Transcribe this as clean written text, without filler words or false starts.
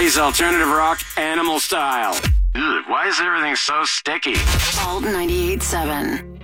80s alternative rock, Animal Style. Dude, why is everything so sticky? Alt 98.7.